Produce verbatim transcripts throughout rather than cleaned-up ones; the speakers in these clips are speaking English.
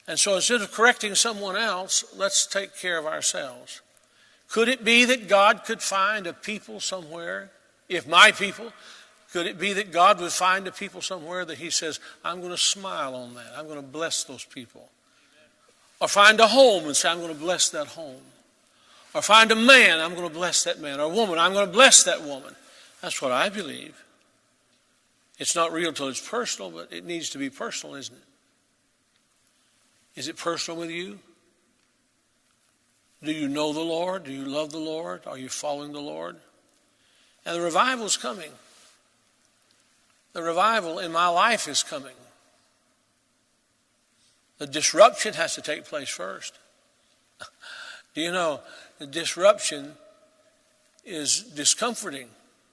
And so instead of correcting someone else, let's take care of ourselves. Could it be that God could find a people somewhere, if my people, could it be that God would find a people somewhere that he says, I'm going to smile on that. I'm going to bless those people. Or find a home and say, I'm going to bless that home. Or find a man, I'm going to bless that man. Or a woman, I'm going to bless that woman. That's what I believe. It's not real till it's personal, but it needs to be personal, isn't it? Is it personal with you? Do you know the Lord? Do you love the Lord? Are you following the Lord? And the revival is coming. The revival in my life is coming. The disruption has to take place first. Do you know, the disruption is discomforting.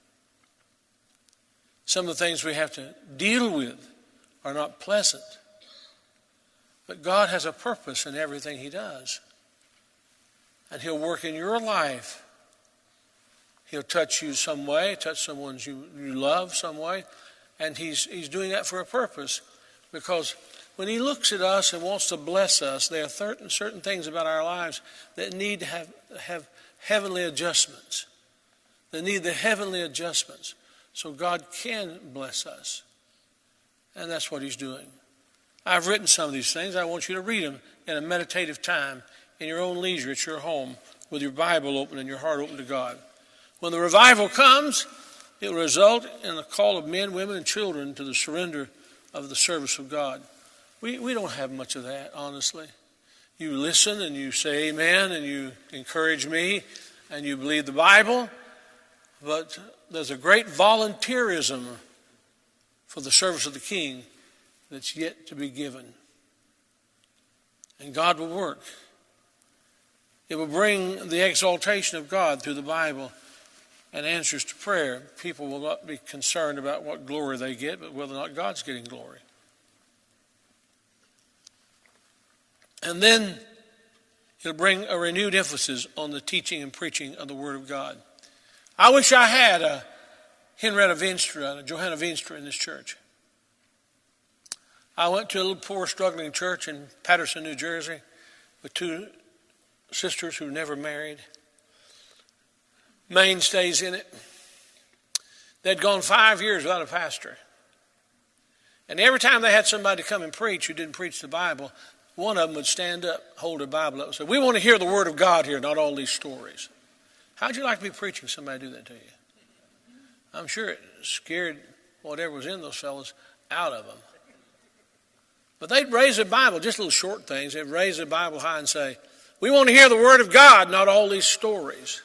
Some of the things we have to deal with are not pleasant. But God has a purpose in everything he does. And he'll work in your life. He'll touch you some way, touch someone you, you love some way. And he's, he's doing that for a purpose. Because when he looks at us and wants to bless us, there are certain, certain things about our lives that need to have, have heavenly adjustments. They need the heavenly adjustments so God can bless us. And that's what he's doing. I've written some of these things. I want you to read them in a meditative time, in your own leisure, at your home, with your Bible open and your heart open to God. When the revival comes, it will result in the call of men, women, and children to the surrender of the service of God. We, we don't have much of that, honestly. You listen and you say amen and you encourage me and you believe the Bible, but there's a great volunteerism for the service of the King that's yet to be given. And God will work. It will bring the exaltation of God through the Bible and answers to prayer. People will not be concerned about what glory they get, but whether or not God's getting glory. And then it'll bring a renewed emphasis on the teaching and preaching of the Word of God. I wish I had a Henrietta Veenstra and a Johanna Veenstra in this church. I went to a little poor, struggling church in Patterson, New Jersey, with two sisters who never married. Mainstays in it. They'd gone five years without a pastor. And every time they had somebody come and preach who didn't preach the Bible, one of them would stand up, hold a Bible up, and say, we want to hear the Word of God here, not all these stories. How'd you like to be preaching somebody do that to you? I'm sure it scared whatever was in those fellows out of them. But they'd raise the Bible, just little short things. They'd raise the Bible high and say, we want to hear the Word of God, not all these stories.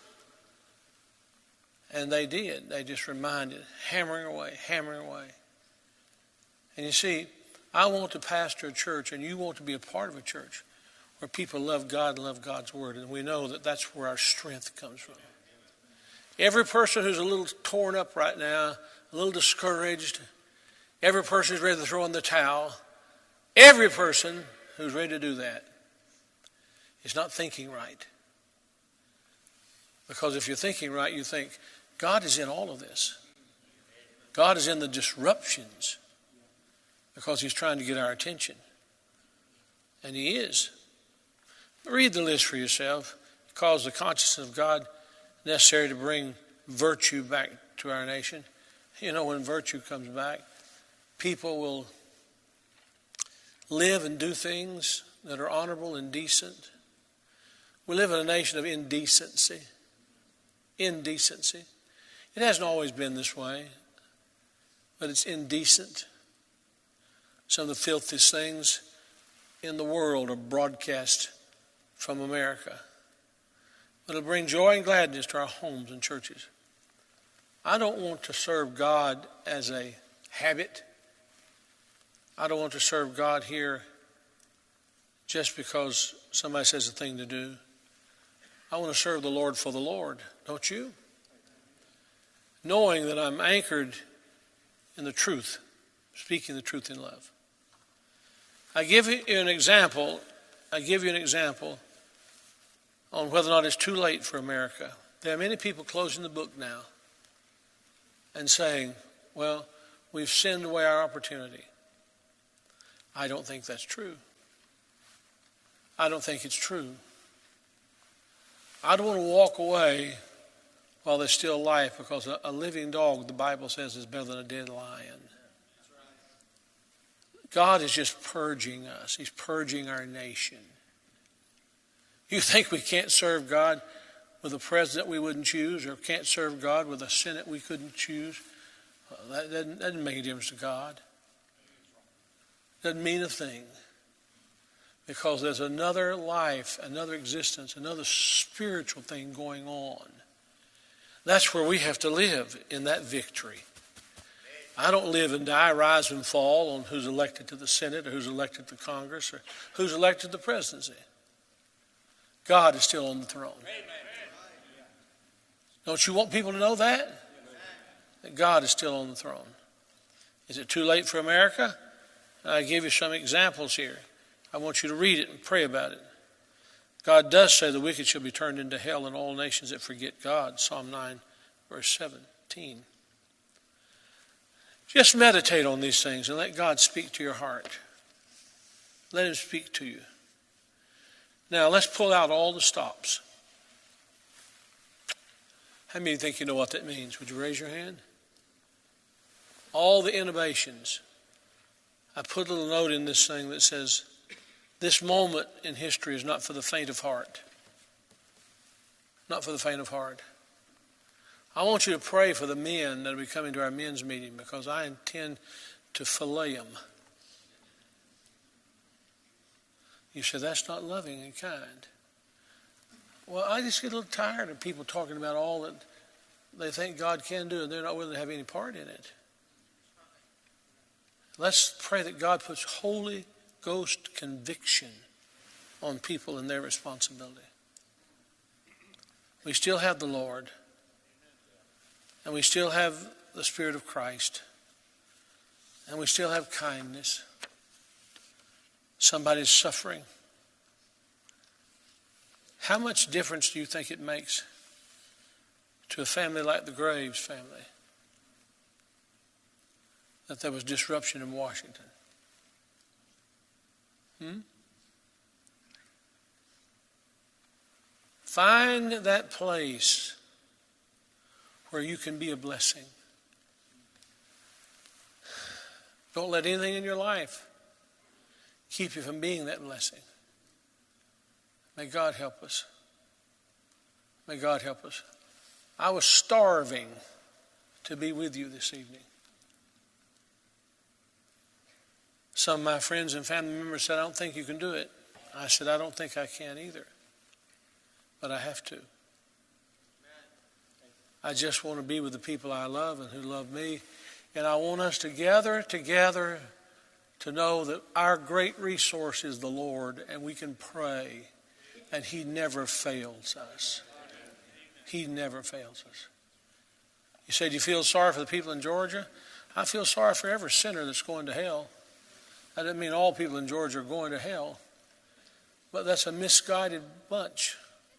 And they did. They just reminded, hammering away, hammering away. And you see, I want to pastor a church, and you want to be a part of a church where people love God and love God's Word. And we know that that's where our strength comes from. Every person who's a little torn up right now, a little discouraged, every person who's ready to throw in the towel, every person who's ready to do that is not thinking right. Because if you're thinking right, you think, God is in all of this. God is in the disruptions because he's trying to get our attention. And he is. Read the list for yourself. It calls the consciousness of God necessary to bring virtue back to our nation. You know, when virtue comes back, people will live and do things that are honorable and decent. We live in a nation of indecency. Indecency. It hasn't always been this way, but it's indecent. Some of the filthiest things in the world are broadcast from America. But it'll bring joy and gladness to our homes and churches. I don't want to serve God as a habit. I don't want to serve God here just because somebody says a thing to do. I want to serve the Lord for the Lord, don't you? Knowing that I'm anchored in the truth, speaking the truth in love. I give you an example. I give you an example on whether or not it's too late for America. There are many people closing the book now and saying, well, we've sinned away our opportunity. I don't think that's true. I don't think it's true. I don't want to walk away while there's still life, because a, a living dog, the Bible says, is better than a dead lion. God is just purging us. He's purging our nation. You think we can't serve God with a president we wouldn't choose, or can't serve God with a Senate we couldn't choose? Well, that doesn't, doesn't make a difference to God. Doesn't mean a thing. Because there's another life, another existence, another spiritual thing going on. That's where we have to live, in that victory. I don't live and die, rise and fall on who's elected to the Senate or who's elected to Congress or who's elected to the presidency. God is still on the throne. Don't you want people to know that? That God is still on the throne. Is it too late for America? I give you some examples here. I want you to read it and pray about it. God does say the wicked shall be turned into hell, and all nations that forget God. Psalm nine, verse seventeen. Just meditate on these things and let God speak to your heart. Let him speak to you. Now, let's pull out all the stops. How many think you know what that means? Would you raise your hand? All the innovations. I put a little note in this thing that says, this moment in history is not for the faint of heart. Not for the faint of heart. I want you to pray for the men that will be coming to our men's meeting, because I intend to fillet them. You say, that's not loving and kind. Well, I just get a little tired of people talking about all that they think God can do, and they're not willing to have any part in it. Let's pray that God puts Holy Ghost conviction on people and their responsibility. We still have the Lord, and we still have the Spirit of Christ, and we still have kindness. Somebody's suffering. How much difference do you think it makes to a family like the Graves family that there was disruption in Washington? Hmm? Find that place where you can be a blessing. Don't let anything in your life keep you from being that blessing. May God help us. May God help us. I was starving to be with you this evening. Some of my friends and family members said, I don't think you can do it. I said, I don't think I can either. But I have to. I just want to be with the people I love and who love me. And I want us to gather together to know that our great resource is the Lord, and we can pray, and he never fails us. He never fails us. You said you feel sorry for the people in Georgia? I feel sorry for every sinner that's going to hell. That doesn't mean all people in Georgia are going to hell, but that's a misguided bunch.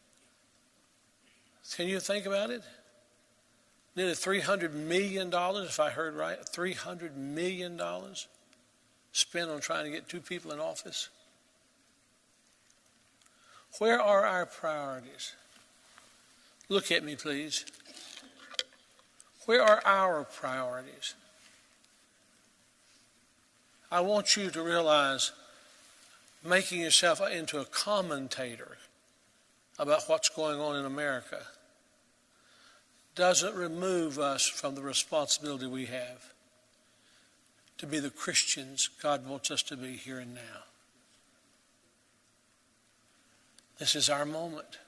Can you think about it? Nearly three hundred million dollars, if I heard right, three hundred million dollars spent on trying to get two people in office. Where are our priorities? Look at me, please. Where are our priorities? I want you to realize making yourself into a commentator about what's going on in America doesn't remove us from the responsibility we have to be the Christians God wants us to be here and now. This is our moment.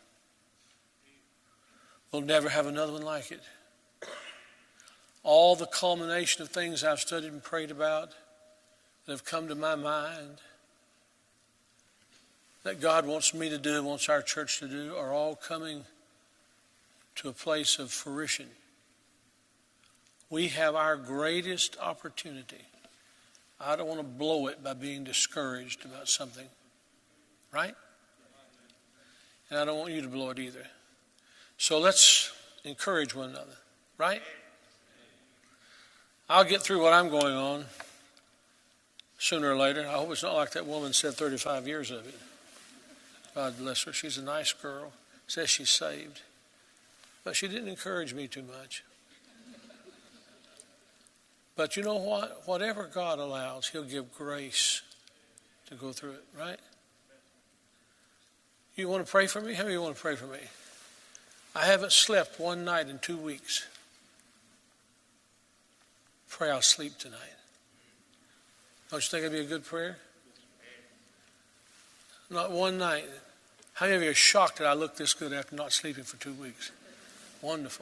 We'll never have another one like it. All the culmination of things I've studied and prayed about that have come to my mind that God wants me to do, wants our church to do, are all coming to a place of fruition. We have our greatest opportunity. I don't want to blow it by being discouraged about something, right? And I don't want you to blow it either. So let's encourage one another, right? I'll get through what I'm going on sooner or later. I hope it's not like that woman said thirty-five years of it. God bless her. She's a nice girl. Says she's saved. But she didn't encourage me too much. But you know what? Whatever God allows, he'll give grace to go through it, right? You want to pray for me? How many of you want to pray for me? I haven't slept one night in two weeks. Pray I'll sleep tonight. Don't you think it'd be a good prayer? Not one night. How many of you are shocked that I look this good after not sleeping for two weeks? Wonderful.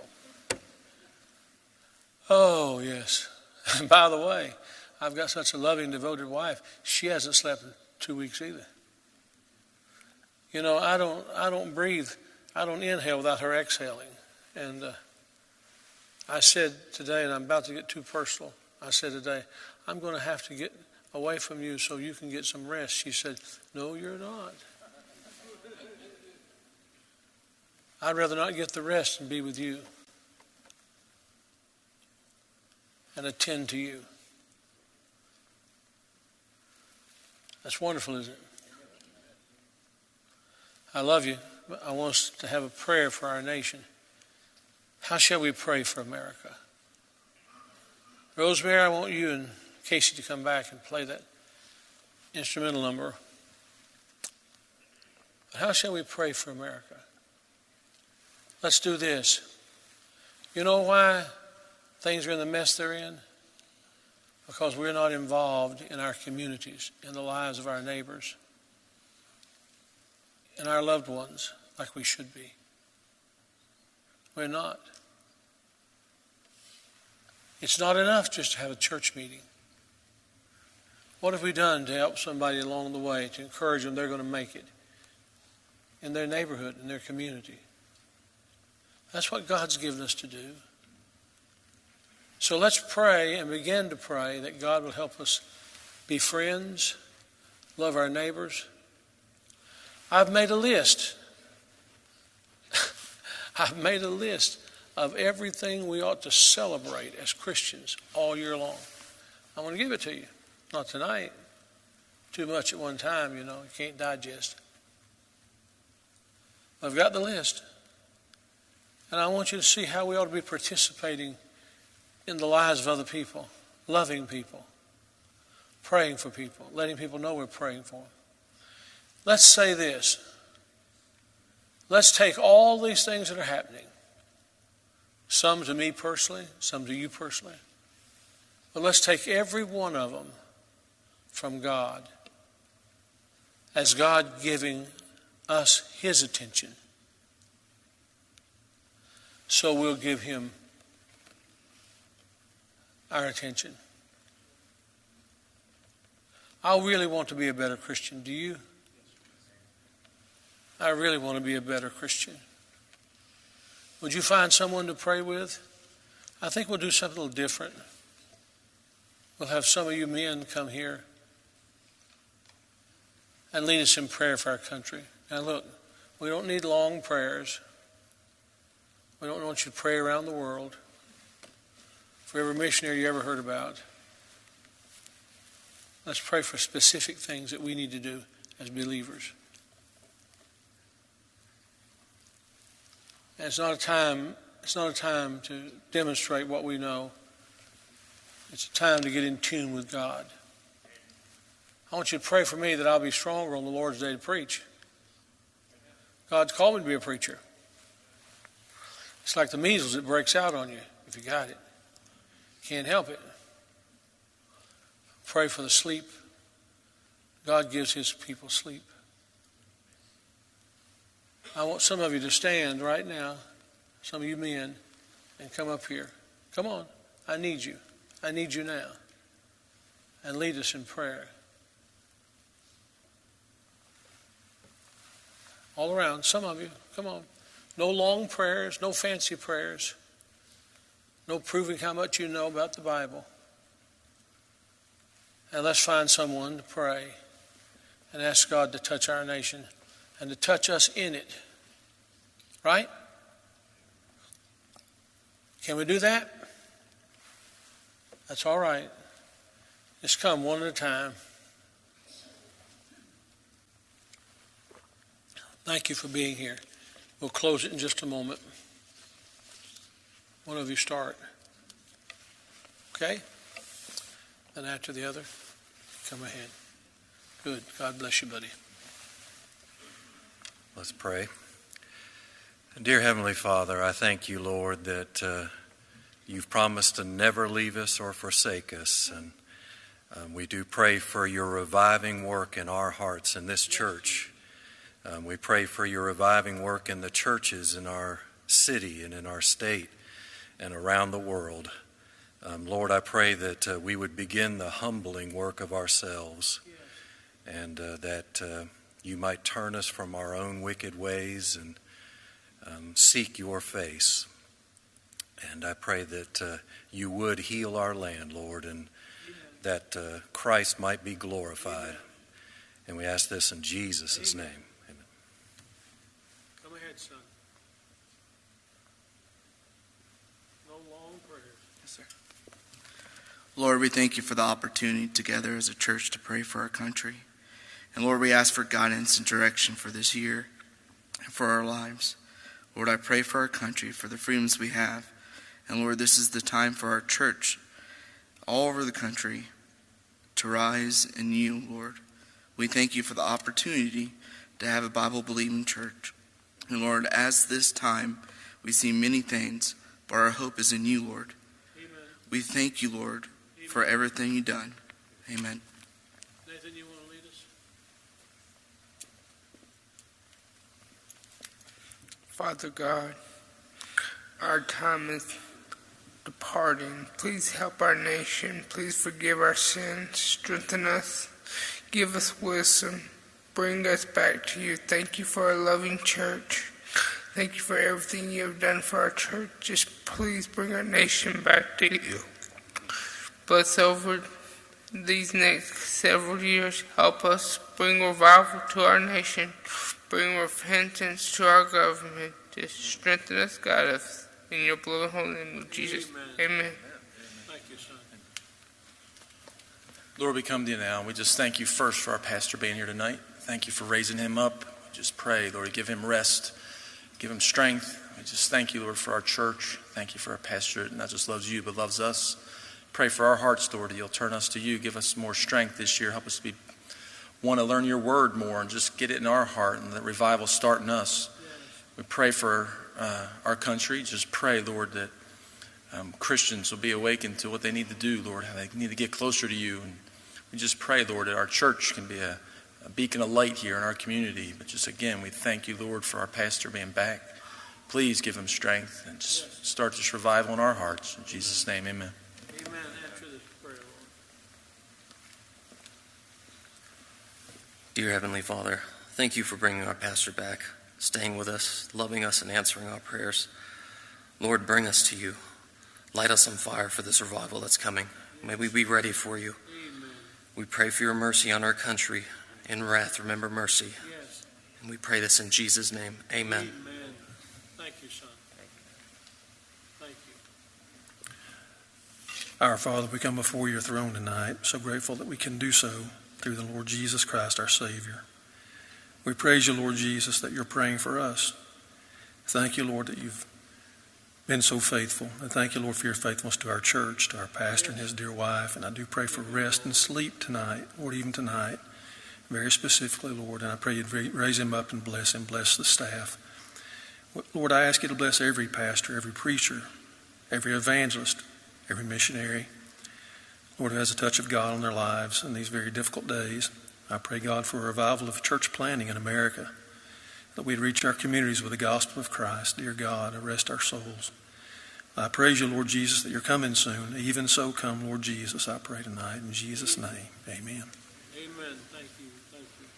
Oh, yes. And by the way, I've got such a loving, devoted wife. She hasn't slept in two weeks either. You know, I don't, I don't breathe. I don't inhale without her exhaling. And uh, I said today, and I'm about to get too personal, I said today, I'm going to have to get away from you so you can get some rest. She said, no, you're not. I'd rather not get the rest and be with you and attend to you. That's wonderful, isn't it? I love you, but I want us to have a prayer for our nation. How shall we pray for America? Rosemary, I want you and Casey to come back and play that instrumental number. But how shall we pray for America? Let's do this. You know why things are in the mess they're in? Because we're not involved in our communities, in the lives of our neighbors, and our loved ones like we should be. We're not. It's not enough just to have a church meeting. What have we done to help somebody along the way, to encourage them they're going to make it in their neighborhood, in their community? That's what God's given us to do. So let's pray and begin to pray that God will help us be friends, love our neighbors. I've made a list. I've made a list of everything we ought to celebrate as Christians all year long. I want to give it to you. Not tonight. Too much at one time, you know. You can't digest. I've got the list. And I want you to see how we ought to be participating in the lives of other people, loving people, praying for people, letting people know we're praying for them. Let's say this. Let's take all these things that are happening, some to me personally, some to you personally, but let's take every one of them from God as God giving us his attention. So we'll give him our attention. I really want to be a better Christian. Do you? I really want to be a better Christian. Would you find someone to pray with? I think we'll do something a little different. We'll have some of you men come here and lead us in prayer for our country. Now look, we don't need long prayers. We don't want you to pray around the world for every missionary you ever heard about. Let's pray for specific things that we need to do as believers. And it's not a time, it's not a time to demonstrate what we know. It's a time to get in tune with God. I want you to pray for me that I'll be stronger on the Lord's day to preach. God's called me to be a preacher. It's like the measles, it breaks out on you if you got it. Can't help it. Pray for the sleep. God gives his people sleep. I want some of you to stand right now, some of you men, and come up here. Come on. I need you. I need you now. And lead us in prayer. All around, some of you, come on. No long prayers, no fancy prayers. No proving how much you know about the Bible. And let's find someone to pray and ask God to touch our nation and to touch us in it. Right? Can we do that? That's all right. Just come one at a time. Thank you for being here. We'll close it in just a moment. One of you start. Okay? And after the other, come ahead. Good. God bless you, buddy. Let's pray. Dear Heavenly Father, I thank you, Lord, that uh, you've promised to never leave us or forsake us. And um, we do pray for your reviving work in our hearts in this church. Um, we pray for your reviving work in the churches in our city and in our state and around the world. Um, Lord, I pray that uh, we would begin the humbling work of ourselves, and uh, that uh, you might turn us from our own wicked ways and um, seek your face. And I pray that uh, you would heal our land, Lord, and that uh, Christ might be glorified. And we ask this in Jesus' name. Amen. Come ahead, son. No long prayers. Yes, sir. Lord, we thank you for the opportunity together as a church to pray for our country. And Lord, we ask for guidance and direction for this year and for our lives. Lord, I pray for our country, for the freedoms we have. And Lord, this is the time for our church all over the country to rise in you, Lord. We thank you for the opportunity to have a Bible-believing church. And Lord, as this time we see many things, but our hope is in you, Lord. Amen. We thank you, Lord, Amen. for everything you've done. Amen. Nathan, you want to lead us? Father God, our time is departing. Please help our nation. Please forgive our sins. Strengthen us. Give us wisdom. Bring us back to you. Thank you for a loving church. Thank you for everything you have done for our church. Just please bring our nation back to you. Bless over these next several years. Help us bring revival to our nation. Bring repentance to our government. Just strengthen us, guide us. In your blood, holy name of Jesus. Amen. Amen. Thank you, son. Lord, we come to you now, and we just thank you first for our pastor being here tonight. Thank you for raising him up. We just pray, Lord, give him rest, give him strength. We just thank you, Lord, for our church. Thank you for our pastor that not just loves you, but loves us. Pray for our hearts, Lord, that you'll turn us to you. Give us more strength this year. Help us to be want to learn your word more and just get it in our heart, and that revival start in us. We pray for uh, our country. Just pray, Lord, that um, Christians will be awakened to what they need to do, Lord, how they need to get closer to you. And we just pray, Lord, that our church can be a, a beacon of light here in our community. But just again, we thank you, Lord, for our pastor being back. Please give him strength and just start this revival in our hearts. In Jesus' name, amen. Amen. After this prayer, Lord. Dear Heavenly Father, thank you for bringing our pastor back, staying with us, loving us, and answering our prayers. Lord, bring us to you. Light us on fire for this revival that's coming. May we be ready for you. Amen. We pray for your mercy on our country. In wrath, remember mercy. Yes. And we pray this in Jesus' name. Amen. Amen. Thank you, son. Thank you. Our Father, we come before your throne tonight, so grateful that we can do so through the Lord Jesus Christ, our Savior. We praise you, Lord Jesus, that you're praying for us. Thank you, Lord, that you've been so faithful. And thank you, Lord, for your faithfulness to our church, to our pastor and his dear wife. And I do pray for rest and sleep tonight, Lord, even tonight, very specifically, Lord. And I pray you'd raise him up and bless him, bless the staff. Lord, I ask you to bless every pastor, every preacher, every evangelist, every missionary, Lord, who has a touch of God on their lives in these very difficult days. I pray, God, for a revival of church planting in America, that we'd reach our communities with the gospel of Christ. Dear God, arrest our souls. I praise you, Lord Jesus, that you're coming soon. Even so come, Lord Jesus, I pray tonight. In Jesus' name, amen. Amen. Thank you. Thank you.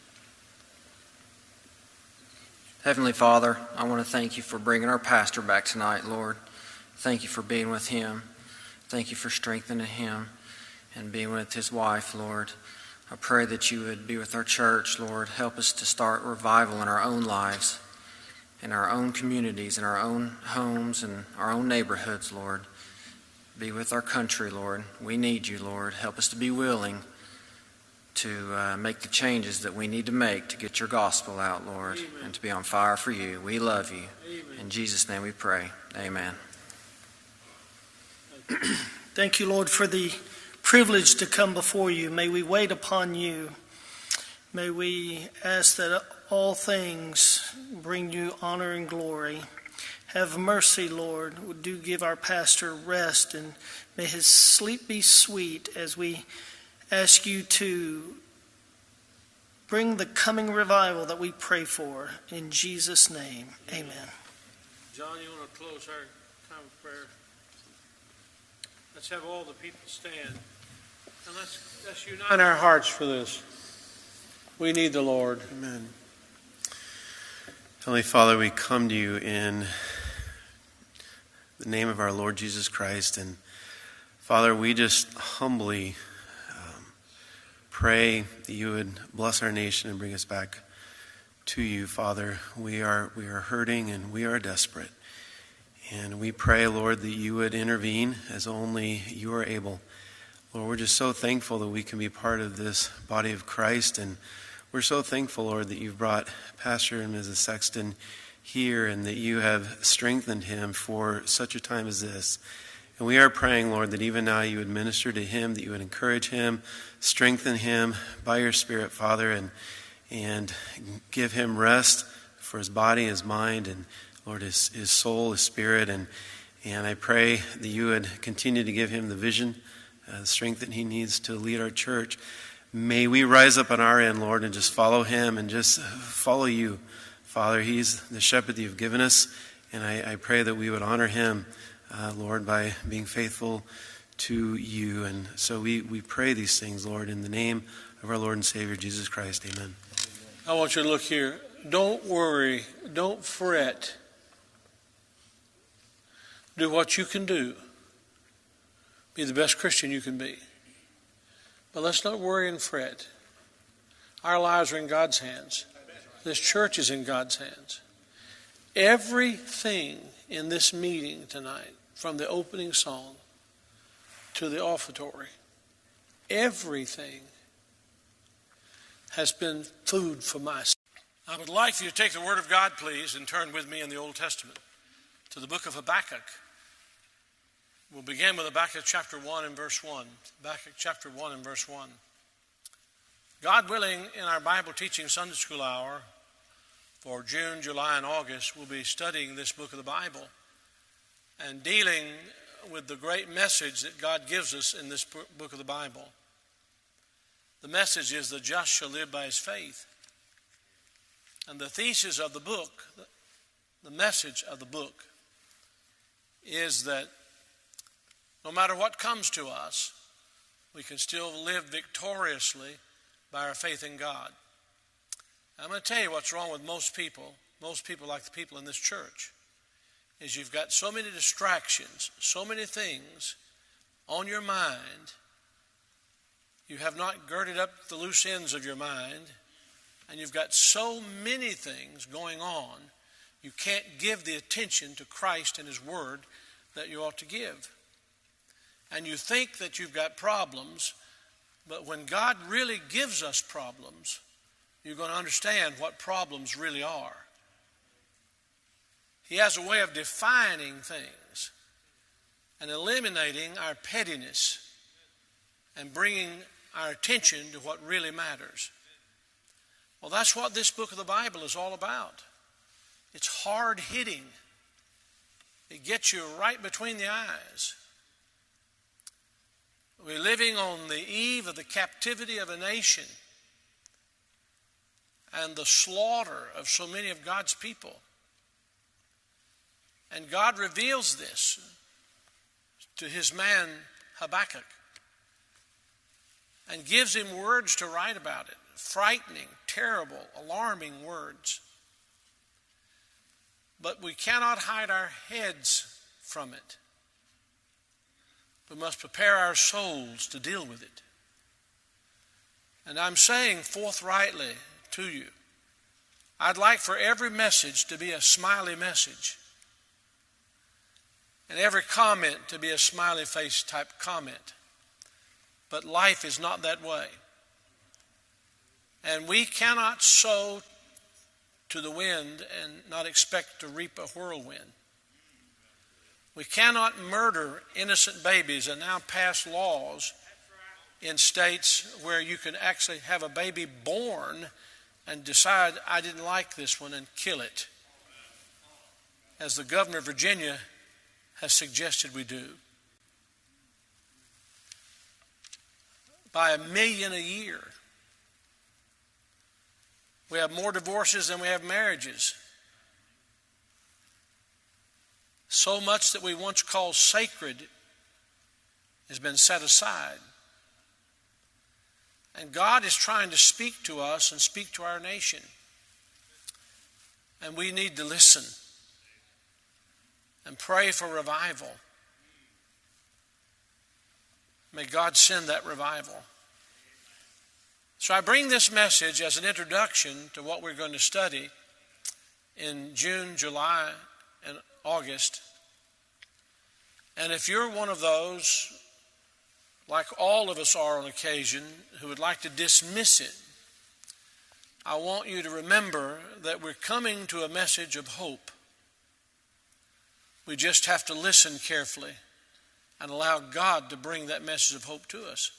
Heavenly Father, I want to thank you for bringing our pastor back tonight, Lord. Thank you for being with him. Thank you for strengthening him and being with his wife, Lord. I pray that you would be with our church, Lord. Help us to start revival in our own lives, in our own communities, in our own homes, and our own neighborhoods, Lord. Be with our country, Lord. We need you, Lord. Help us to be willing to uh, make the changes that we need to make to get your gospel out, Lord, Amen. And to be on fire for you. We love you. Amen. In Jesus' name we pray. Amen. Thank you, Lord, for the privilege to come before you. May we wait upon you. May we ask that all things bring you honor and glory. Have mercy, Lord. Do give our pastor rest, and may his sleep be sweet as we ask you to bring the coming revival that we pray for. In Jesus' name, amen. John, you want to close our time of prayer? Let's have all the people stand. And let's, let's unite our hearts for this. We need the Lord. Amen. Heavenly Father, we come to you in the name of our Lord Jesus Christ. And Father, we just humbly um, pray that you would bless our nation and bring us back to you, Father. We are we are hurting and we are desperate. And we pray, Lord, that you would intervene as only you are able. Lord, we're just so thankful that we can be part of this body of Christ. And we're so thankful, Lord, that you've brought Pastor and Missus Sexton here and that you have strengthened him for such a time as this. And we are praying, Lord, that even now you would minister to him, that you would encourage him, strengthen him by your Spirit, Father, and and give him rest for his body, his mind, and, Lord, his, his soul, his spirit. And, and I pray that you would continue to give him the vision, uh, the strength that he needs to lead our church. May we rise up on our end, Lord, and just follow him and just follow you. Father, he's the shepherd that you've given us, and I, I pray that we would honor him, uh, Lord, by being faithful to you. And so we, we pray these things, Lord, in the name of our Lord and Savior, Jesus Christ. Amen. I want you to look here. Don't worry. Don't fret. Do what you can do. Be the best Christian you can be. But let's not worry and fret. Our lives are in God's hands. This church is in God's hands. Everything in this meeting tonight, from the opening song to the offertory, everything has been food for my soul. I would like for you to take the Word of God, please, and turn with me in the Old Testament to the book of Habakkuk. We'll begin with Habakkuk chapter one and verse one. Habakkuk chapter one and verse one. God willing, in our Bible teaching Sunday school hour for June, July, and August, we'll be studying this book of the Bible and dealing with the great message that God gives us in this book of the Bible. The message is the just shall live by his faith. And the thesis of the book, the message of the book, is that no matter what comes to us, we can still live victoriously by our faith in God. I'm going to tell you what's wrong with most people, most people like the people in this church, is you've got so many distractions, so many things on your mind. You have not girded up the loose ends of your mind, and you've got so many things going on, you can't give the attention to Christ and his word that you ought to give. And you think that you've got problems, but when God really gives us problems, you're going to understand what problems really are. He has a way of defining things and eliminating our pettiness and bringing our attention to what really matters. Well, that's what this book of the Bible is all about. It's hard hitting. It gets you right between the eyes. We're living on the eve of the captivity of a nation and the slaughter of so many of God's people. And God reveals this to his man Habakkuk and gives him words to write about it. Frightening, terrible, alarming words. But we cannot hide our heads from it. We must prepare our souls to deal with it. And I'm saying forthrightly to you, I'd like for every message to be a smiley message. And every comment to be a smiley face type comment. But life is not that way. And we cannot sow to the wind and not expect to reap a whirlwind. We cannot murder innocent babies and now pass laws in states where you can actually have a baby born and decide, I didn't like this one, and kill it, as the governor of Virginia has suggested we do. By a million a year. We have more divorces than we have marriages. So much that we once called sacred has been set aside. And God is trying to speak to us and speak to our nation. And we need to listen and pray for revival. May God send that revival. So I bring this message as an introduction to what we're going to study in June, July, and August. And if you're one of those, like all of us are on occasion, who would like to dismiss it, I want you to remember that we're coming to a message of hope. We just have to listen carefully and allow God to bring that message of hope to us.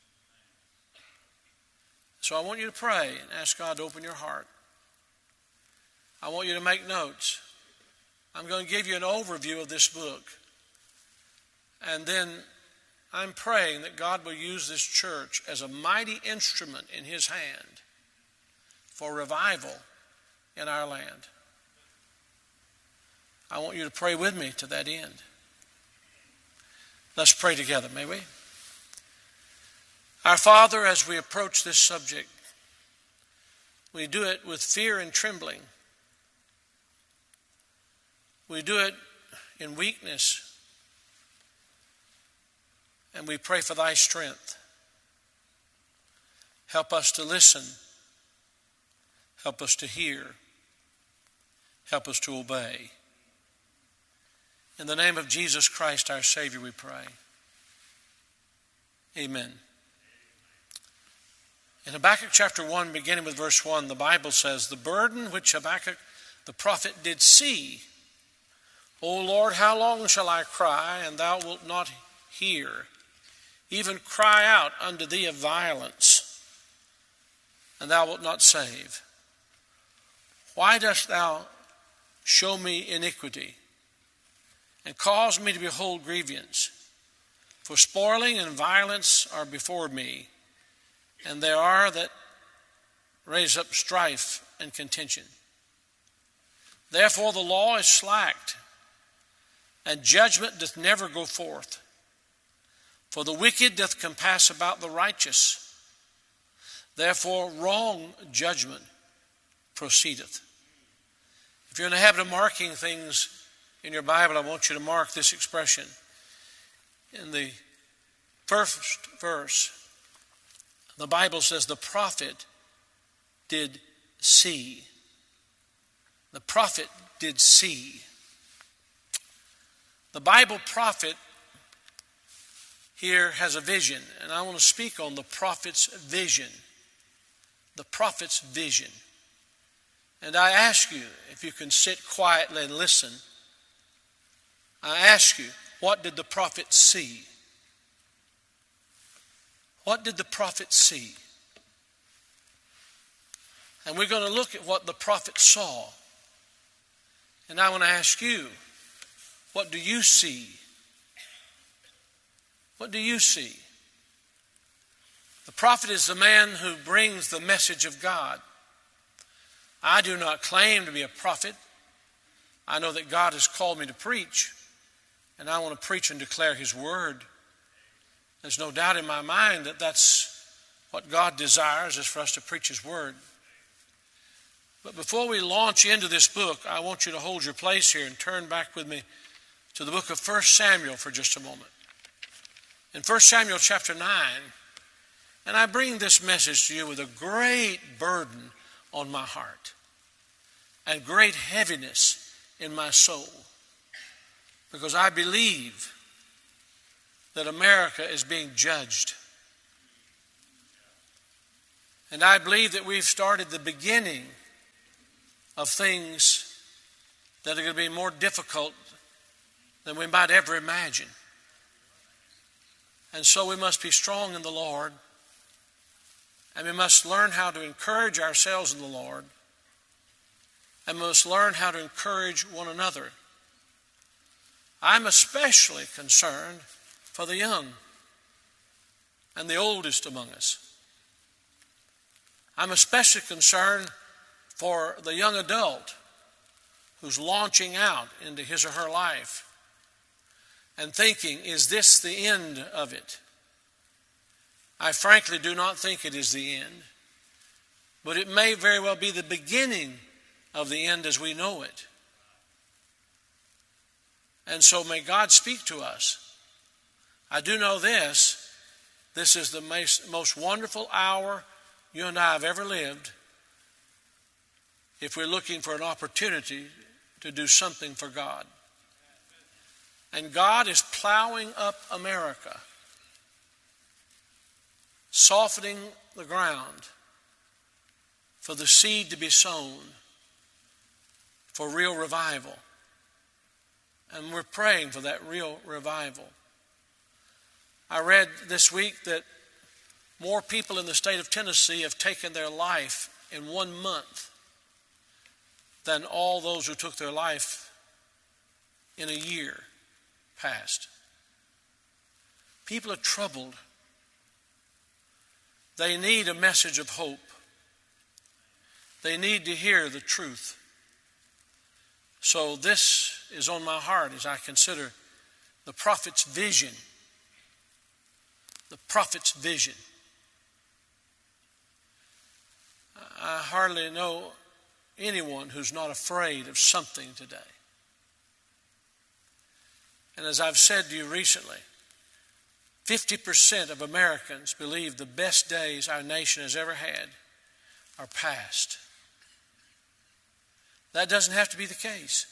So I want you to pray and ask God to open your heart. I want you to make notes. I'm going to give you an overview of this book. And then I'm praying that God will use this church as a mighty instrument in His hand for revival in our land. I want you to pray with me to that end. Let's pray together, may we? Our Father, as we approach this subject, we do it with fear and trembling. We do it in weakness. And we pray for Thy strength. Help us to listen. Help us to hear. Help us to obey. In the name of Jesus Christ, our Savior, we pray. Amen. In Habakkuk chapter one, beginning with verse one, the Bible says, the burden which Habakkuk the prophet did see, O Lord, how long shall I cry, and thou wilt not hear? Even cry out unto thee of violence, and thou wilt not save. Why dost thou show me iniquity, and cause me to behold grievance? For spoiling and violence are before me, and there are that raise up strife and contention. Therefore the law is slacked, and judgment doth never go forth. For the wicked doth compass about the righteous. Therefore wrong judgment proceedeth. If you're in the habit of marking things in your Bible, I want you to mark this expression. In the first verse, the Bible says the prophet did see. The prophet did see. The Bible prophet here has a vision, and I want to speak on the prophet's vision. The prophet's vision. And I ask you, if you can sit quietly and listen, I ask you, what did the prophet see? What did the prophet see? And we're going to look at what the prophet saw. And I want to ask you, what do you see? What do you see? The prophet is the man who brings the message of God. I do not claim to be a prophet. I know that God has called me to preach, and I want to preach and declare His word. There's no doubt in my mind that that's what God desires, is for us to preach His word. But before we launch into this book, I want you to hold your place here and turn back with me to the book of First Samuel for just a moment. In First Samuel chapter nine, and I bring this message to you with a great burden on my heart and great heaviness in my soul, because I believe that America is being judged. And I believe that we've started the beginning of things that are going to be more difficult than we might ever imagine. And so we must be strong in the Lord, and we must learn how to encourage ourselves in the Lord, and we must learn how to encourage one another. I'm especially concerned for the young and the oldest among us. I'm especially concerned for the young adult who's launching out into his or her life and thinking, is this the end of it? I frankly do not think it is the end, but it may very well be the beginning of the end as we know it. And so may God speak to us. I do know this, this is the most, most wonderful hour you and I have ever lived if we're looking for an opportunity to do something for God. And God is plowing up America, softening the ground for the seed to be sown for real revival. And we're praying for that real revival. I read this week that more people in the state of Tennessee have taken their life in one month than all those who took their life in a year past. People are troubled. They need a message of hope. They need to hear the truth. So this is on my heart as I consider the prophet's vision. The prophet's vision. I hardly know anyone who's not afraid of something today. And as I've said to you recently, fifty percent of Americans believe the best days our nation has ever had are past. That doesn't have to be the case.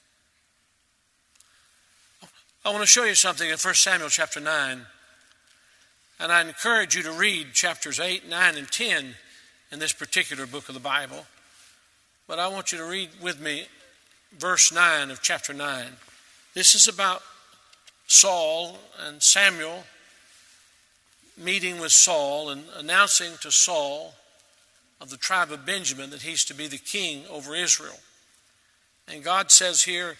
I want to show you something in First Samuel chapter nine. And I encourage you to read chapters eight, nine, and ten in this particular book of the Bible. But I want you to read with me verse nine of chapter nine. This is about Saul and Samuel meeting with Saul and announcing to Saul of the tribe of Benjamin that he's to be the king over Israel. And God says here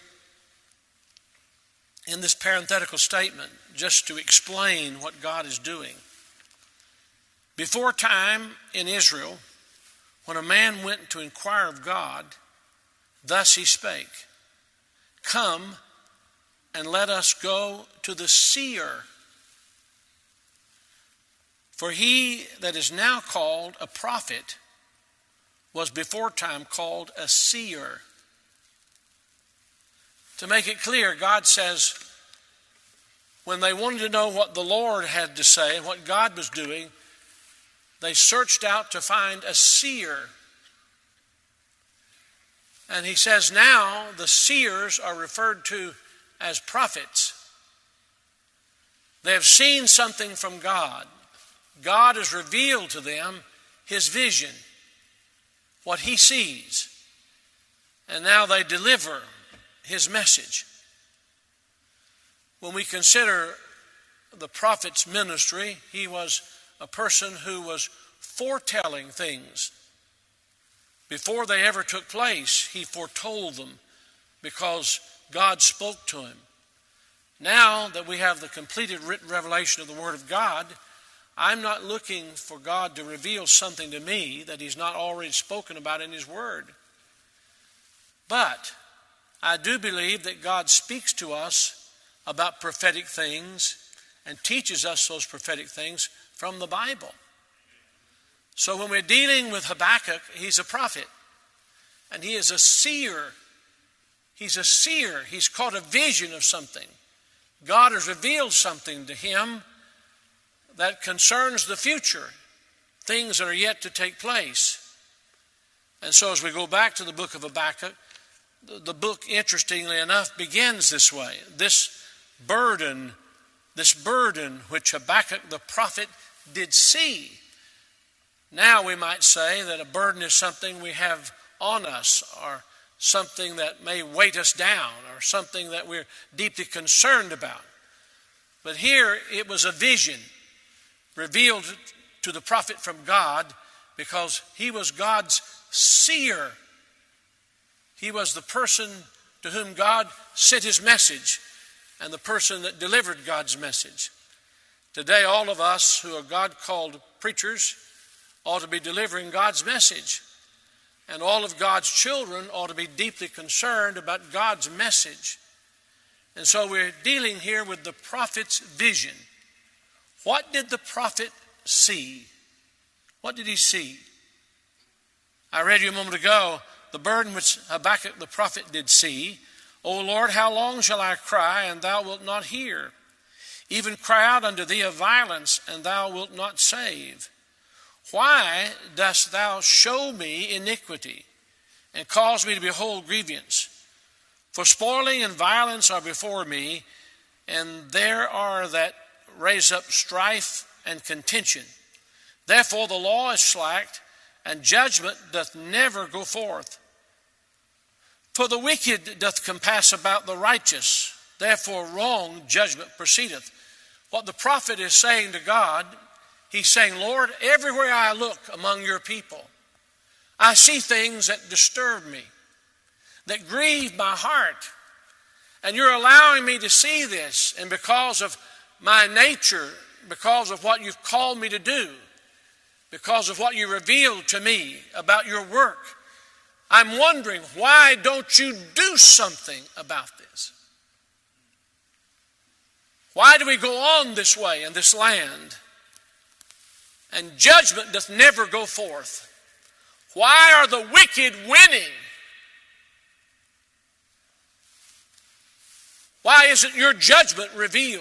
in this parenthetical statement, just to explain what God is doing. Before time in Israel, when a man went to inquire of God, thus he spake, come and let us go to the seer. For he that is now called a prophet was before time called a seer. To make it clear, God says, when they wanted to know what the Lord had to say and what God was doing, they searched out to find a seer. And he says now the seers are referred to as prophets. They have seen something from God. God has revealed to them his vision, what he sees. And now they deliver his message. When we consider the prophet's ministry, he was a person who was foretelling things. Before they ever took place, he foretold them because God spoke to him. Now that we have the completed written revelation of the Word of God, I'm not looking for God to reveal something to me that he's not already spoken about in his Word. But I do believe that God speaks to us about prophetic things and teaches us those prophetic things from the Bible. So when we're dealing with Habakkuk, he's a prophet. And he is a seer. He's a seer. He's caught a vision of something. God has revealed something to him that concerns the future, things that are yet to take place. And so as we go back to the book of Habakkuk, the book, interestingly enough, begins this way. This burden, this burden which Habakkuk the prophet did see. Now we might say that a burden is something we have on us, or something that may weight us down, or something that we're deeply concerned about. But here it was a vision revealed to the prophet from God, because he was God's seer. He was the person to whom God sent his message, and the person that delivered God's message. Today, all of us who are God-called preachers ought to be delivering God's message. And all of God's children ought to be deeply concerned about God's message. And so we're dealing here with the prophet's vision. What did the prophet see? What did he see? I read you a moment ago the burden which Habakkuk the prophet did see. O Lord, how long shall I cry, and thou wilt not hear? Even cry out unto thee of violence, and thou wilt not save. Why dost thou show me iniquity, and cause me to behold grievance? For spoiling and violence are before me, and there are that raise up strife and contention. Therefore the law is slacked, and judgment doth never go forth. For the wicked doth compass about the righteous, therefore wrong judgment proceedeth. What the prophet is saying to God, he's saying, Lord, everywhere I look among your people, I see things that disturb me, that grieve my heart. And you're allowing me to see this, and because of my nature, because of what you've called me to do, because of what you revealed to me about your work, I'm wondering, why don't you do something about this? Why do we go on this way in this land, and judgment doth never go forth? Why are the wicked winning? Why isn't your judgment revealed?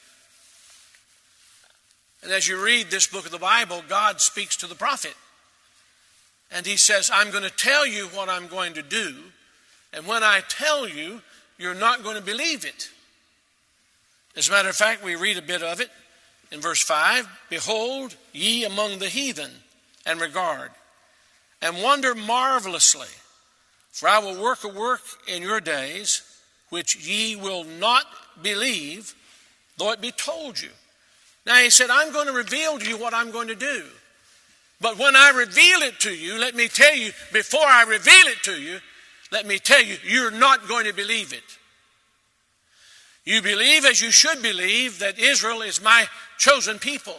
And as you read this book of the Bible, God speaks to the prophet. And he says, I'm going to tell you what I'm going to do. And when I tell you, you're not going to believe it. As a matter of fact, we read a bit of it in verse five. Behold, ye among the heathen, and regard, and wonder marvelously. For I will work a work in your days, which ye will not believe, though it be told you. Now he said, I'm going to reveal to you what I'm going to do. But when I reveal it to you, let me tell you, before I reveal it to you, let me tell you, you're not going to believe it. You believe, as you should believe, that Israel is my chosen people.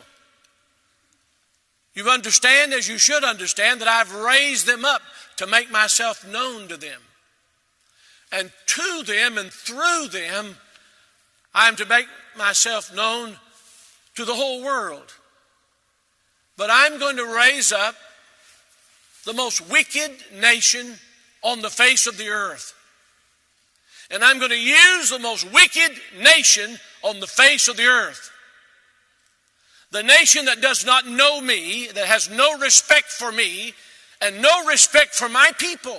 You understand, as you should understand, that I've raised them up to make myself known to them. And to them and through them, I'm to make myself known to the whole world. But I'm going to raise up the most wicked nation on the face of the earth. And I'm going to use the most wicked nation on the face of the earth. The nation that does not know me, that has no respect for me, and no respect for my people.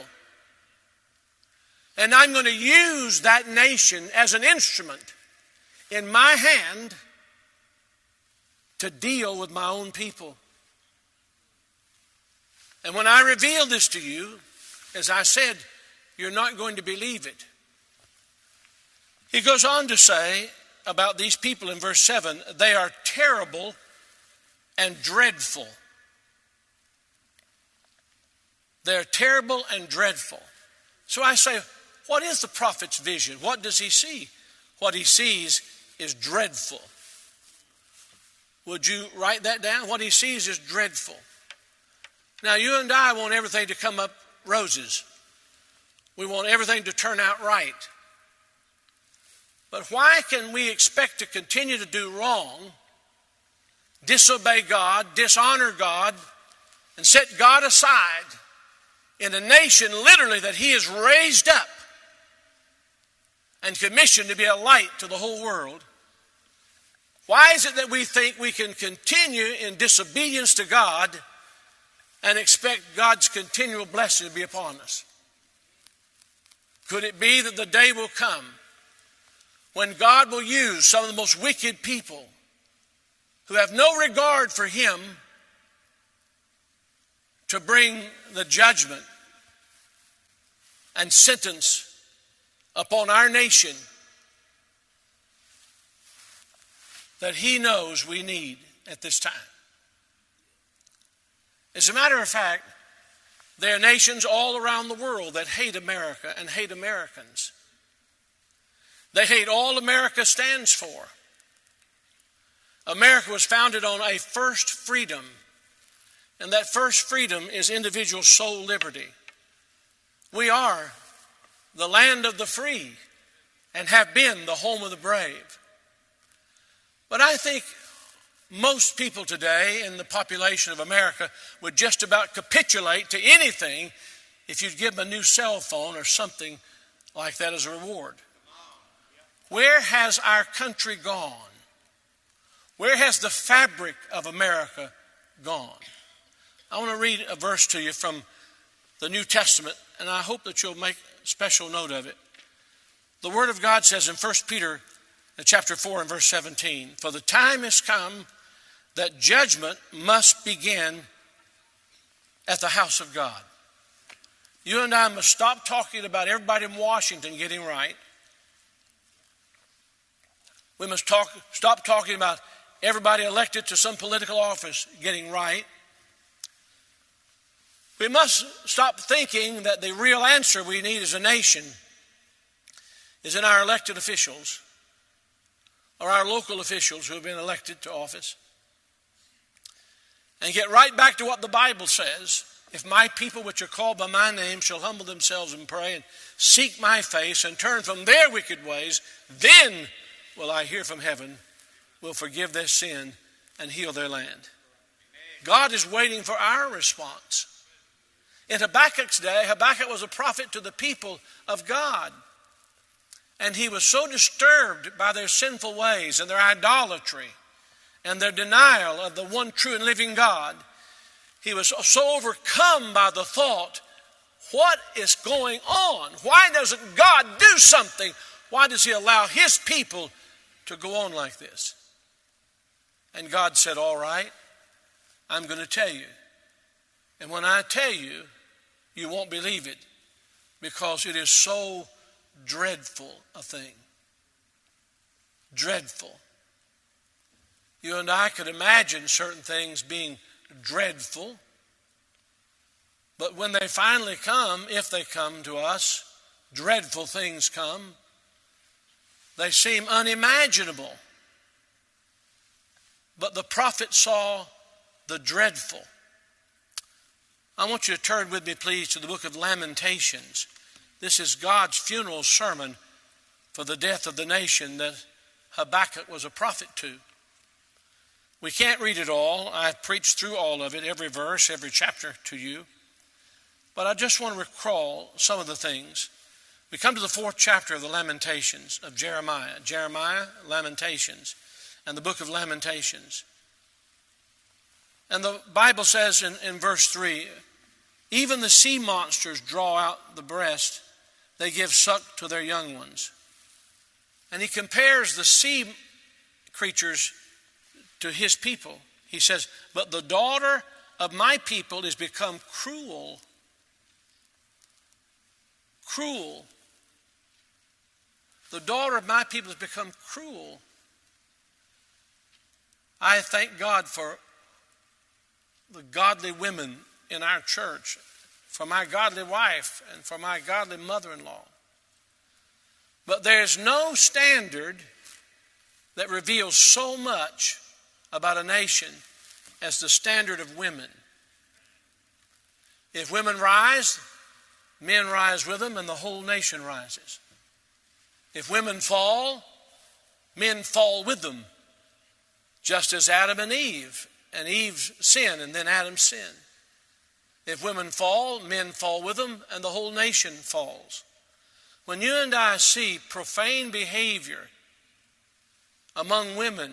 And I'm going to use that nation as an instrument in my hand to deal with my own people. And when I reveal this to you, as I said, you're not going to believe it. He goes on to say about these people in verse seven, they are terrible and dreadful. They're terrible and dreadful. So I say, what is the prophet's vision? What does he see? What he sees is dreadful. Would you write that down? What he sees is dreadful. Now, you and I want everything to come up roses. We want everything to turn out right. But why can we expect to continue to do wrong, disobey God, dishonor God, and set God aside in a nation literally that he has raised up and commissioned to be a light to the whole world? Why is it that we think we can continue in disobedience to God and expect God's continual blessing to be upon us? Could it be that the day will come when God will use some of the most wicked people who have no regard for him to bring the judgment and sentence upon our nation that he knows we need at this time. As a matter of fact, there are nations all around the world that hate America and hate Americans. They hate all America stands for. America was founded on a first freedom, and that first freedom is individual soul liberty. We are the land of the free and have been the home of the brave. But I think most people today in the population of America would just about capitulate to anything if you'd give them a new cell phone or something like that as a reward. Where has our country gone? Where has the fabric of America gone? I want to read a verse to you from the New Testament, and I hope that you'll make special note of it. The Word of God says in First Peter chapter four and verse seventeen, "For the time has come that judgment must begin at the house of God." You and I must stop talking about everybody in Washington getting right. We must talk, stop talking about everybody elected to some political office getting right. We must stop thinking that the real answer we need as a nation is in our elected officials or our local officials who have been elected to office. And get right back to what the Bible says. If my people which are called by my name shall humble themselves and pray and seek my face and turn from their wicked ways, then will I hear from heaven, will forgive their sin and heal their land. God is waiting for our response. In Habakkuk's day, Habakkuk was a prophet to the people of God. And he was so disturbed by their sinful ways and their idolatry and their denial of the one true and living God. He was so overcome by the thought, what is going on? Why doesn't God do something? Why does he allow his people to go on like this? And God said, all right, I'm going to tell you. And when I tell you, you won't believe it because it is so dreadful a thing. Dreadful. You and I could imagine certain things being dreadful, but when they finally come, if they come to us, dreadful things come, they seem unimaginable. But the prophet saw the dreadful. I want you to turn with me, please, to the book of Lamentations. This is God's funeral sermon for the death of the nation that Habakkuk was a prophet to. We can't read it all. I've preached through all of it, every verse, every chapter to you. But I just want to recall some of the things. We come to the fourth chapter of the Lamentations of Jeremiah. Jeremiah, Lamentations, and the book of Lamentations. And the Bible says in, in verse three, even the sea monsters draw out the breast, they give suck to their young ones. And he compares the sea creatures to his people. He says, but the daughter of my people is become cruel. Cruel. The daughter of my people has become cruel. I thank God for the godly women in our church, for my godly wife and for my godly mother-in-law. But there's no standard that reveals so much about a nation as the standard of women. If women rise, men rise with them and the whole nation rises. If women fall, men fall with them, just as Adam and Eve, and Eve's sin and then Adam's sin. If women fall, men fall with them and the whole nation falls. When you and I see profane behavior among women,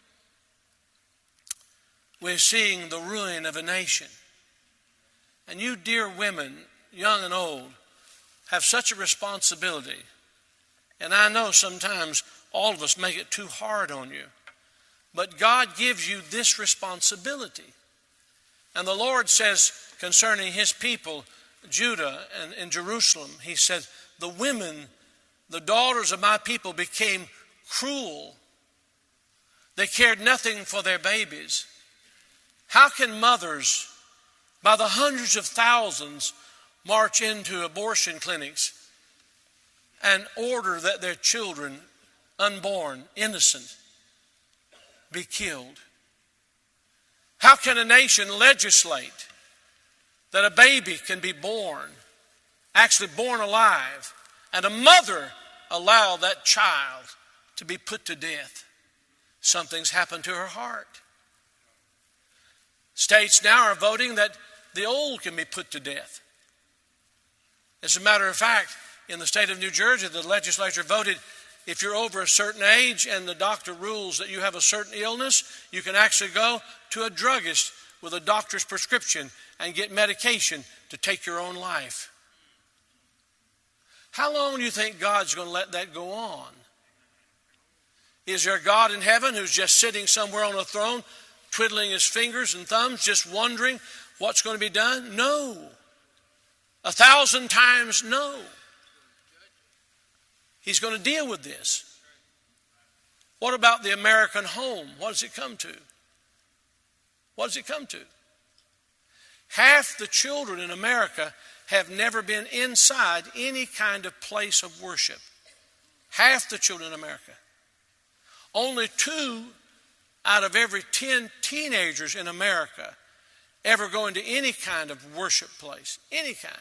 we're seeing the ruin of a nation. And you dear women, young and old, have such a responsibility. And I know sometimes all of us make it too hard on you. But God gives you this responsibility. And the Lord says, concerning his people, Judah and, and Jerusalem. He said, the women, the daughters of my people, became cruel. They cared nothing for their babies. How can mothers, by the hundreds of thousands, march into abortion clinics and order that their children, unborn, innocent, be killed? How can a nation legislate that a baby can be born, actually born alive, and a mother allow that child to be put to death? Something's happened to her heart. States now are voting that the old can be put to death. As a matter of fact, in the state of New Jersey, the legislature voted if you're over a certain age and the doctor rules that you have a certain illness, you can actually go to a druggist with a doctor's prescription and get medication to take your own life. How long do you think God's going to let that go on? Is there a God in heaven who's just sitting somewhere on a throne, twiddling his fingers and thumbs, just wondering what's going to be done? No. A thousand times no. He's going to deal with this. What about the American home? What does it come to? What does it come to? Half the children in America have never been inside any kind of place of worship. Half the children in America. Only two out of every ten teenagers in America ever go into any kind of worship place. Any kind.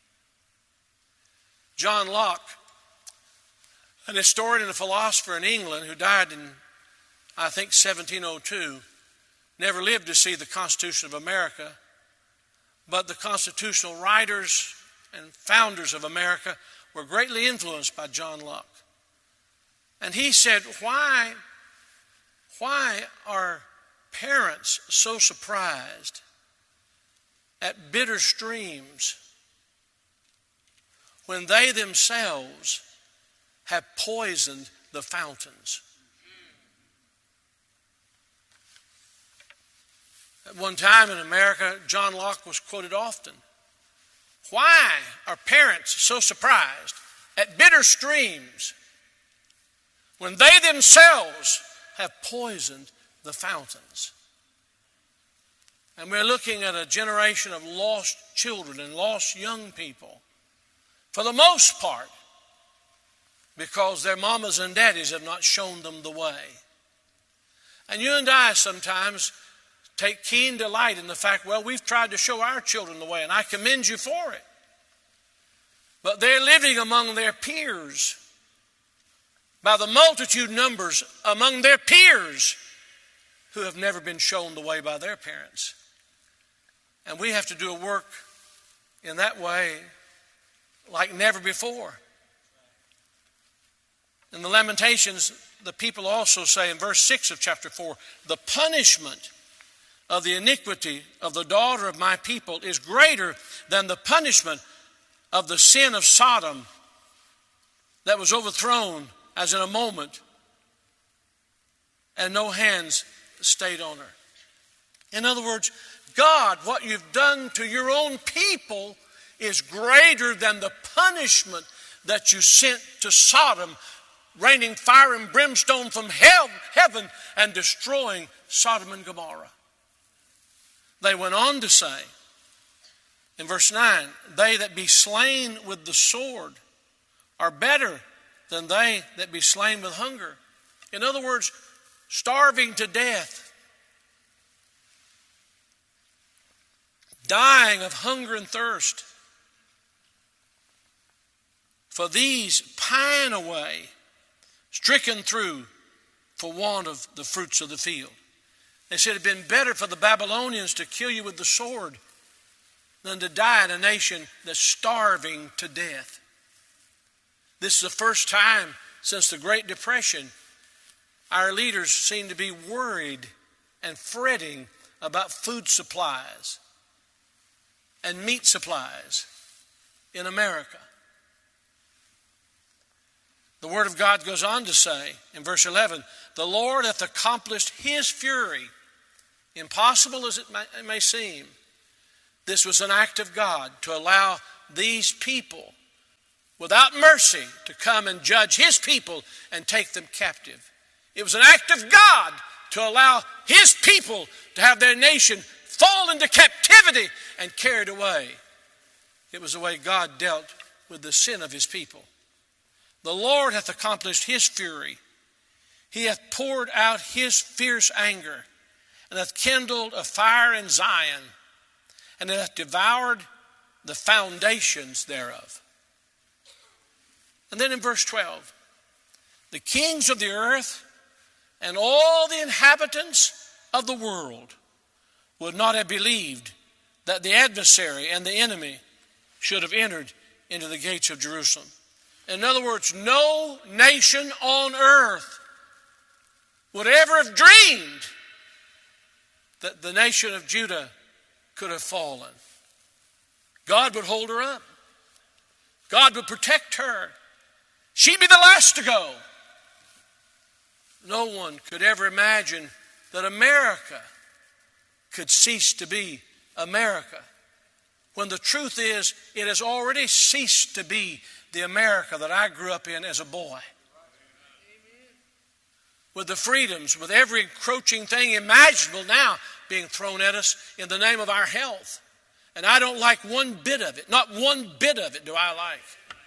John Locke, an historian and a philosopher in England who died in, I think, seventeen oh two, never lived to see the Constitution of America, but the constitutional writers and founders of America were greatly influenced by John Locke. And he said, why, why are parents so surprised at bitter streams when they themselves have poisoned the fountains? At one time in America, John Locke was quoted often. Why are parents so surprised at bitter streams when they themselves have poisoned the fountains? And we're looking at a generation of lost children and lost young people, for the most part, because their mamas and daddies have not shown them the way. And you and I sometimes take keen delight in the fact, well, we've tried to show our children the way, and I commend you for it. But they're living among their peers, by the multitude numbers among their peers who have never been shown the way by their parents. And we have to do a work in that way like never before. In the Lamentations, the people also say in verse six of chapter four, the punishment of the iniquity of the daughter of my people is greater than the punishment of the sin of Sodom that was overthrown as in a moment, and no hands stayed on her. In other words, God, what you've done to your own people is greater than the punishment that you sent to Sodom, raining fire and brimstone from hell, heaven and destroying Sodom and Gomorrah. They went on to say, in verse nine, they that be slain with the sword are better than they that be slain with hunger. In other words, starving to death, dying of hunger and thirst. For these pine away, stricken through for want of the fruits of the field. They said it had been better for the Babylonians to kill you with the sword than to die in a nation that's starving to death. This is the first time since the Great Depression our leaders seem to be worried and fretting about food supplies and meat supplies in America. The Word of God goes on to say in verse eleven, the Lord hath accomplished his fury, impossible as it may, it may seem, This was an act of God to allow these people, without mercy, to come and judge his people and take them captive. It was an act of God to allow his people to have their nation fall into captivity and carried away. It was the way God dealt with the sin of his people. The Lord hath accomplished his fury. He hath poured out his fierce anger, and hath kindled a fire in Zion, and hath devoured the foundations thereof. And then in verse twelve, the kings of the earth and all the inhabitants of the world would not have believed that the adversary and the enemy should have entered into the gates of Jerusalem. In other words, no nation on earth would ever have dreamed that the nation of Judah could have fallen. God would hold her up. God would protect her. She'd be the last to go. No one could ever imagine that America could cease to be America, when the truth is it has already ceased to be the America that I grew up in as a boy. With the freedoms, with every encroaching thing imaginable now being thrown at us in the name of our health. And I don't like one bit of it. Not one bit of it do I like.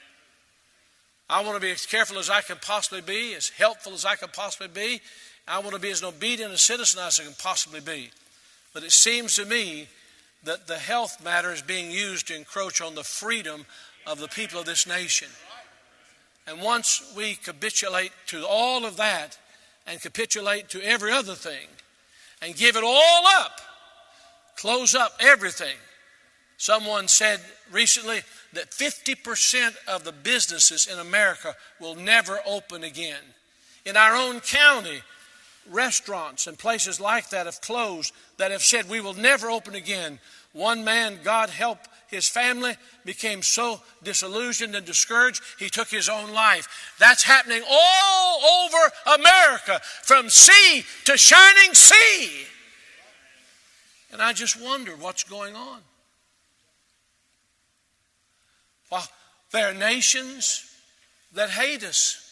I want to be as careful as I can possibly be, as helpful as I can possibly be. I want to be as obedient a citizen as I can possibly be. But it seems to me that the health matter is being used to encroach on the freedom of the people of this nation. And once we capitulate to all of that and capitulate to every other thing and give it all up, close up everything. Someone said recently that fifty percent of the businesses in America will never open again. In our own county, restaurants and places like that have closed, that have said we will never open again. One man, God help his family, became so disillusioned and discouraged, he took his own life. That's happening all over America, from sea to shining sea. And I just wonder what's going on. Well, there are nations that hate us,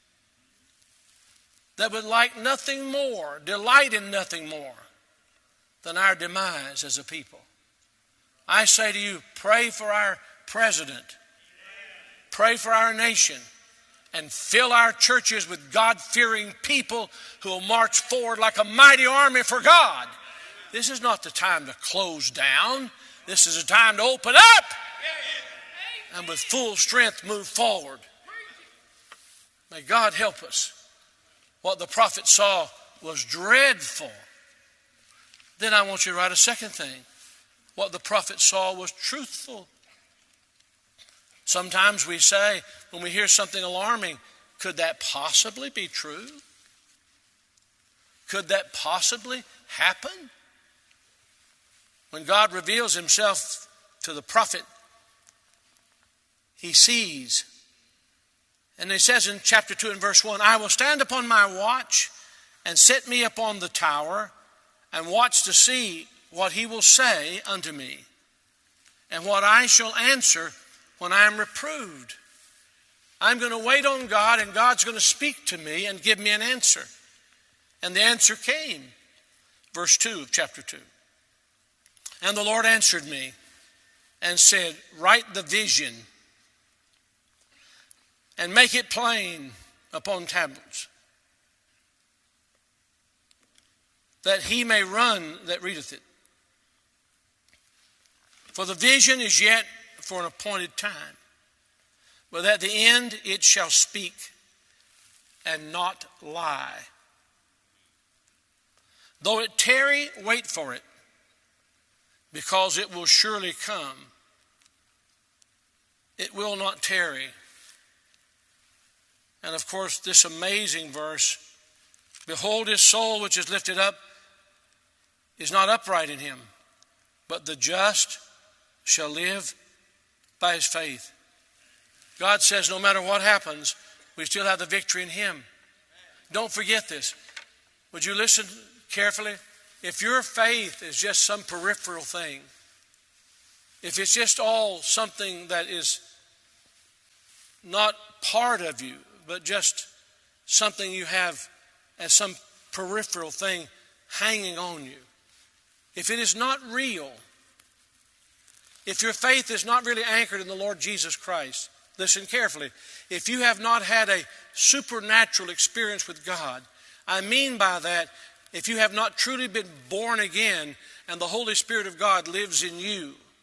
that would like nothing more, delight in nothing more than our demise as a people. I say to you, pray for our president, pray for our nation, and fill our churches with God-fearing people who will march forward like a mighty army for God. This is not the time to close down. This is a time to open up and with full strength move forward. May God help us. What the prophet saw was dreadful. Then I want you to write a second thing. What the prophet saw was truthful. Sometimes we say, when we hear something alarming, could that possibly be true? Could that possibly happen? When God reveals himself to the prophet, he sees. And it says in chapter two and verse one, I will stand upon my watch and set me upon the tower and watch to see what he will say unto me and what I shall answer when I am reproved. I'm going to wait on God, and God's going to speak to me and give me an answer. And the answer came. Verse two of chapter two. And the Lord answered me and said, write the vision and make it plain upon tablets, that he may run that readeth it. For the vision is yet for an appointed time, but at the end it shall speak and not lie. Though it tarry, wait for it, because it will surely come. It will not tarry. And of course, this amazing verse, behold, his soul which is lifted up is not upright in him, but the just shall live by his faith. God says no matter what happens, we still have the victory in him. Don't forget this. Would you listen carefully? If your faith is just some peripheral thing, if it's just all something that is not part of you, but just something you have as some peripheral thing hanging on you, if it is not real, if your faith is not really anchored in the Lord Jesus Christ, listen carefully. If you have not had a supernatural experience with God, I mean by that, if you have not truly been born again and the Holy Spirit of God lives in you,